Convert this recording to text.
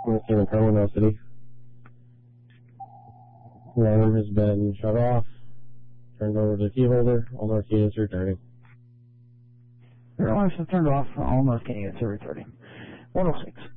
Northern Terminal City. Alarm has been shut off, turned over to the key holder. All north units returning. Alarms have turned off. All north units are returning. 106.